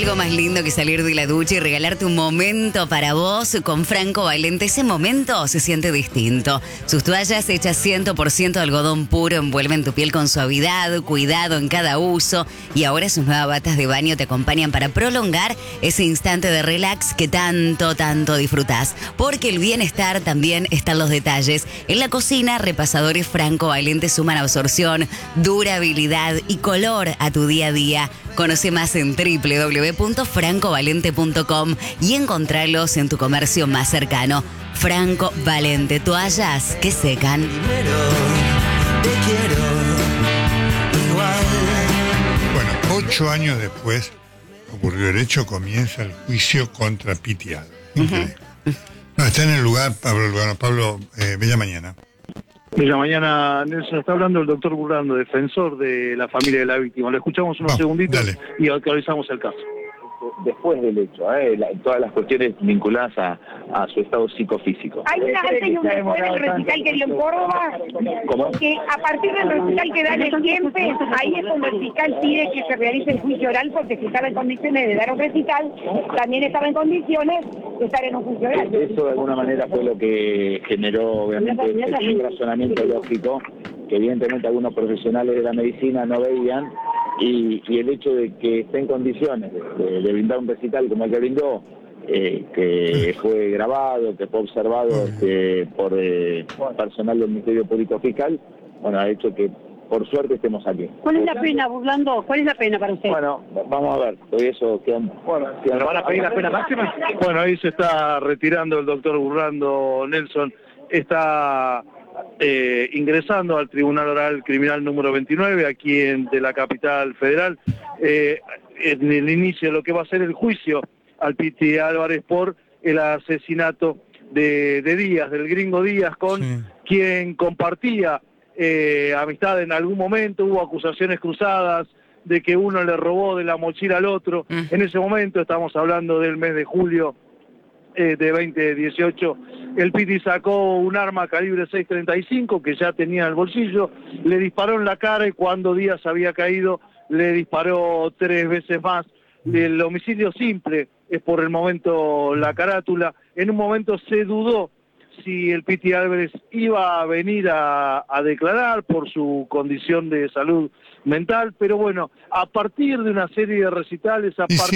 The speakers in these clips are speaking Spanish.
algo más lindo que salir de la ducha y regalarte un momento para vos con Franco Valente? Ese momento se siente distinto. Sus toallas hechas 100% de algodón puro envuelven tu piel con suavidad, cuidado en cada uso. Y ahora sus nuevas batas de baño te acompañan para prolongar ese instante de relax que tanto disfrutás. Porque el bienestar también está en los detalles. En la cocina, repasadores Franco Valente suman absorción, durabilidad y color a tu día a día. Conoce más en www.francovalente.com y encontralos en tu comercio más cercano. Franco Valente, toallas que secan. Primero te quiero igual. Bueno, 8 años después ocurrió el hecho, comienza el juicio contra Piti Álvarez. Increíble. No, está en el lugar Pablo Bella Mañana. Bella mañana, Nelson. Está hablando el doctor Burlando, defensor de la familia de la víctima. Le escuchamos unos segunditos dale. Y actualizamos el caso. Después del hecho, todas las cuestiones vinculadas a su estado psicofísico. Hay una antes y un después del recital que dio en Córdoba. ¿Cómo? Que a partir del recital que da en el tiempo, ahí es donde el fiscal pide que se realice el juicio oral, porque si estaba en condiciones de dar un recital, también estaba en condiciones de estar en un juicio oral. Eso de alguna manera fue lo que generó, obviamente, un razonamiento lógico que evidentemente algunos profesionales de la medicina no veían, y el hecho de que esté en condiciones de brindar un recital como el que brindó, que fue grabado, que fue observado por personal del Ministerio Público Fiscal, bueno, ha hecho que por suerte estemos aquí. ¿Cuál es la pena, Burlando? ¿Cuál es la pena para usted? Bueno, vamos a ver, por eso quedan... ¿Van a pedir la pena máxima? Bueno, ahí se está retirando el doctor Burlando, Nelson. Está ingresando al Tribunal Oral Criminal número 29, aquí de la capital federal, en el inicio de lo que va a ser el juicio al Piti Álvarez por el asesinato de Díaz, del gringo Díaz, con quien compartía amistad en algún momento. Hubo acusaciones cruzadas de que uno le robó de la mochila al otro. En ese momento, estamos hablando del mes de julio de 2018, el Piti sacó un arma calibre 6.35 que ya tenía en el bolsillo, le disparó en la cara y cuando Díaz había caído le disparó 3 veces más. El homicidio simple es por el momento la carátula. En un momento se dudó si el Piti Álvarez iba a venir a declarar por su condición de salud mental, pero bueno, a partir de una serie de recitales,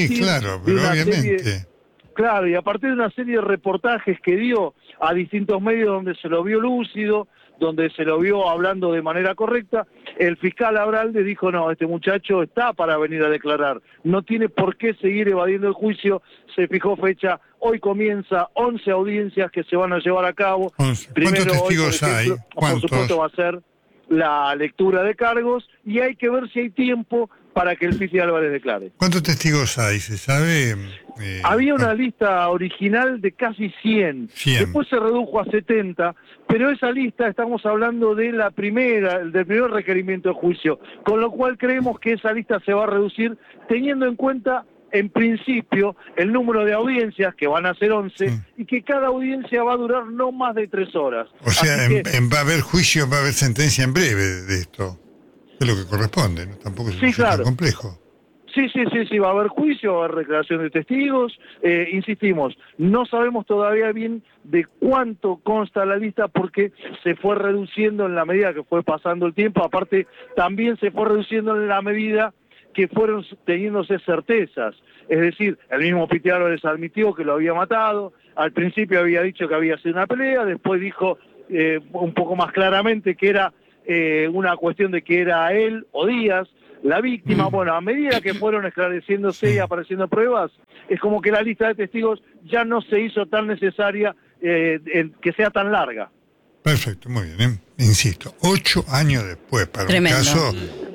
Claro, y a partir de una serie de reportajes que dio a distintos medios donde se lo vio lúcido, donde se lo vio hablando de manera correcta, el fiscal Abralde dijo, no, este muchacho está para venir a declarar, no tiene por qué seguir evadiendo el juicio. Se fijó fecha, hoy comienza 11 audiencias que se van a llevar a cabo. 11. ¿Cuántos testigos hay? Por supuesto va a ser la lectura de cargos y hay que ver si hay tiempo para que el Piti Álvarez declare. ¿Cuántos testigos hay? ¿Se sabe? Había una lista original de casi 100. Después se redujo a 70, pero esa lista, estamos hablando de del primer requerimiento de juicio, con lo cual creemos que esa lista se va a reducir teniendo en cuenta, en principio, el número de audiencias, que van a ser 11, y que cada audiencia va a durar no más de 3 horas. O sea, va a haber juicio, va a haber sentencia en breve de esto. Es lo que corresponde, ¿no? Tampoco es tan complejo. Sí, va a haber juicio, va a haber declaración de testigos. Insistimos, no sabemos todavía bien de cuánto consta la lista porque se fue reduciendo en la medida que fue pasando el tiempo. Aparte, también se fue reduciendo en la medida que fueron teniéndose certezas. Es decir, el mismo Piti Álvarez admitió que lo había matado, al principio había dicho que había sido una pelea, después dijo un poco más claramente que era una cuestión de que era él o Díaz la víctima. Bueno, a medida que fueron esclareciéndose y apareciendo pruebas, es como que la lista de testigos ya no se hizo tan necesaria que sea tan larga. Perfecto, muy bien. Insisto, 8 años después, para un caso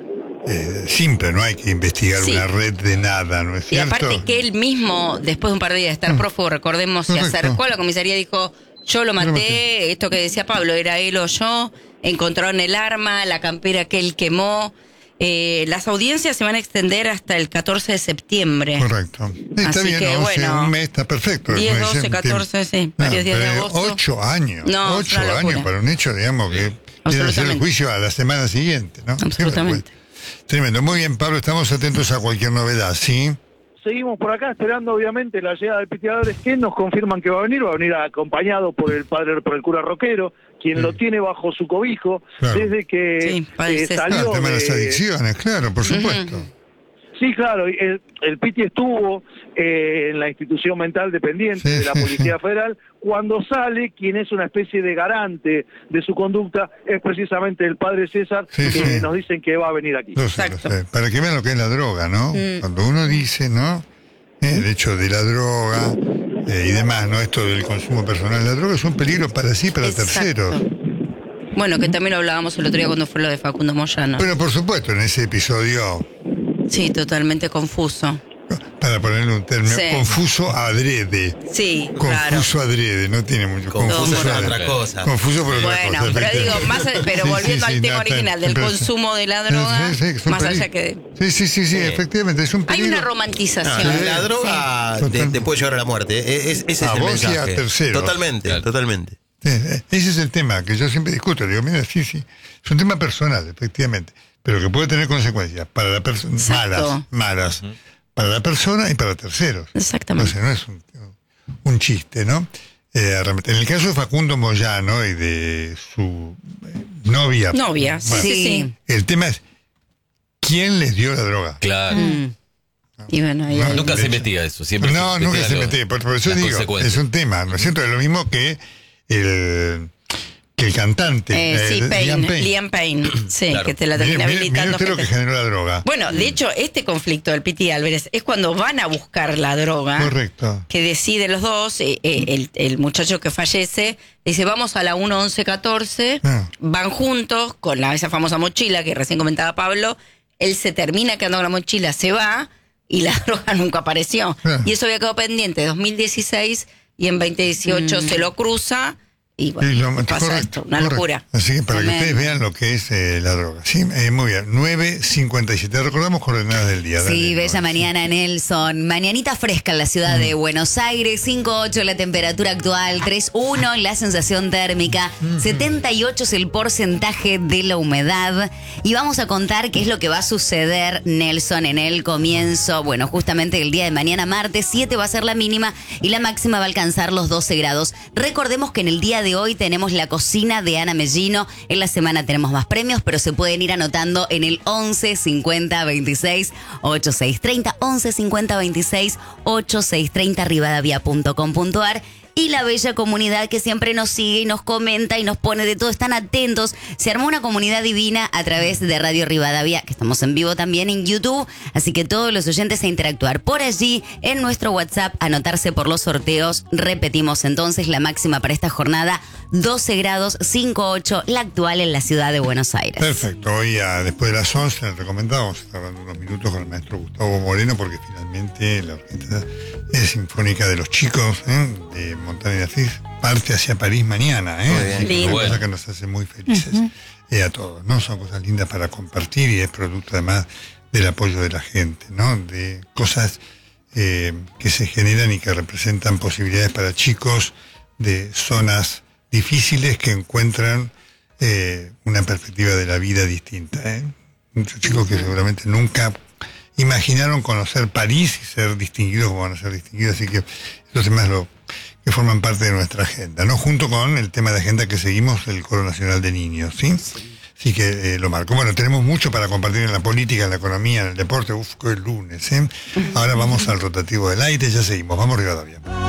simple, no hay que investigar una red de nada, ¿no es cierto? Y aparte que él mismo, después de un par de días de estar prófugo, recordemos, se acercó a la comisaría y dijo, yo lo maté, esto que decía Pablo, era él o yo, encontraron el arma, la campera que él quemó. Las audiencias se van a extender hasta el 14 de septiembre. Correcto. Está así bien, que, bueno, un mes está perfecto. 10, 12, 14, sí, varios días de agosto. 8 años. No, 8 años para un hecho, digamos, que tiene que hacer el juicio a la semana siguiente, ¿no? Absolutamente. Tremendo. Muy bien, Pablo, estamos atentos a cualquier novedad, ¿sí? seguimos por acá esperando obviamente la llegada del Piti Álvarez, que nos confirman que va a venir acompañado por el cura Roquero, quien lo tiene bajo su cobijo, Claro. desde que salió El tema de las adicciones, claro, por supuesto. Sí, claro, el Piti estuvo en la institución mental dependiente de la Policía Federal. Cuando sale, quien es una especie de garante de su conducta es precisamente el padre César, que nos dicen que va a venir aquí. Lo sé. Para que vean lo que es la droga, ¿no? Cuando uno dice, ¿no? El hecho de la droga y demás, ¿no? Esto del consumo personal de la droga es un peligro para sí y para terceros. Bueno, que también lo hablábamos el otro día cuando fue lo de Facundo Moyano. Pero por supuesto, en ese episodio, Sí, totalmente confuso. para ponerle un término, Sí. confuso adrede. Sí, Confuso adrede, no tiene mucho. Confuso por adrede. otra cosa. Confuso por otra Bueno, cosa. pero digo, efectivamente. pero Sí, volviendo sí, al tema no, original del pero- consumo de la droga, Sí, es un más allá peligro. que... Sí, efectivamente, es un Hay peligro. una romantización. No, la droga te puede llevar a la muerte. Ese es A el vos y a mensaje. terceros. Totalmente, Claro. totalmente. Sí, ese es el tema que yo siempre discuto. Digo, mira, sí. Es un tema personal, efectivamente, pero que puede tener consecuencias para la persona, Exacto. malas, para la persona y para terceros. Exactamente. Entonces, no es un chiste, ¿no? En el caso de Facundo Moyano y de su novia. Novia, sí, bueno, sí. el tema es, ¿quién les dio la droga? Claro. Y bueno, ahí No, hay- Nunca de se hecho. metía eso. Siempre No, nunca se lo- metió. Por eso las digo, consecuencias. es un tema, ¿no es cierto? Es lo mismo que el cantante. sí, Liam Payne. Sí, Claro. que te la termina Mire habilitando. usted lo que gente. generó la droga. Bueno, de hecho, este conflicto del Piti Álvarez es cuando van a buscar la droga. Correcto. Que deciden los dos, el muchacho que fallece, dice, vamos a la 1-11-14, van juntos con esa famosa mochila que recién comentaba Pablo, él se termina quedando con la mochila, se va, y la droga nunca apareció. Y eso había quedado pendiente en 2016, y en 2018 se lo cruza, y bueno, pasa esto, una locura. Así que para que Tremendo. ustedes vean lo que es la droga. Sí, muy bien. 9:57. Recordamos coordenadas del día. Sí, Dale, bella Noel. mañana, Nelson. Mañanita fresca en la ciudad de Buenos Aires. 5.8 la temperatura actual, 3.1 la sensación térmica, 78 es el porcentaje de la humedad. Y vamos a contar qué es lo que va a suceder, Nelson, en el comienzo. Bueno, justamente el día de mañana, martes, 7 va a ser la mínima y la máxima va a alcanzar los 12 grados. Recordemos que en el día de hoy tenemos la cocina de Ana Mellino. En la semana tenemos más premios, pero se pueden ir anotando en el 11 50 26 8630, 11 50 26 8630, rivadavia.com.ar. Y la bella comunidad que siempre nos sigue y nos comenta y nos pone de todo, están atentos. Se armó una comunidad divina a través de Radio Rivadavia, que estamos en vivo también en YouTube. Así que todos los oyentes a interactuar por allí en nuestro WhatsApp, anotarse por los sorteos. Repetimos entonces la máxima para esta jornada, 12 grados, 5.8, la actual en la ciudad de Buenos Aires. Perfecto. Hoy, después de las 11, les recomendamos estar hablando unos minutos con el maestro Gustavo Moreno, porque finalmente la Orquesta Sinfónica de los Chicos de Montana y Asís parte hacia París mañana. Muy bien. Lindo. Una cosa que nos hace muy felices a todos, ¿no? Son cosas lindas para compartir y es producto además del apoyo de la gente, ¿no? De cosas que se generan y que representan posibilidades para chicos de zonas difíciles que encuentran una perspectiva de la vida distinta. Muchos chicos que seguramente nunca imaginaron conocer París y ser distinguidos como van a ser distinguidos, así que esos temas que forman parte de nuestra agenda, ¿no? Junto con el tema de agenda que seguimos, el Coro Nacional de Niños, ¿sí? Así que lo marco. Bueno, tenemos mucho para compartir en la política, en la economía, en el deporte. Uf, que el lunes, ¿eh? Ahora vamos al rotativo del aire, ya seguimos. Vamos Rivadavia.